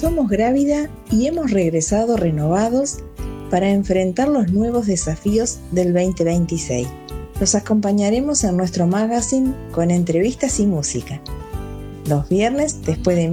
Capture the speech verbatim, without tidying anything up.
Somos Grávida y hemos regresado renovados para enfrentar los nuevos desafíos del veinte veintiséis. Los acompañaremos en nuestro magazine con entrevistas y música. Los viernes, después de